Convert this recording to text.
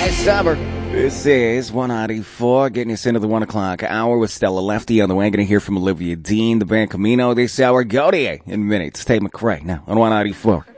Summer. This is 194, getting us into the 1 o'clock hour with Stella Lefty on the way. Going to hear from Olivia Dean, the band Camino this hour. Gautier in minutes. Tate McRae now on 194.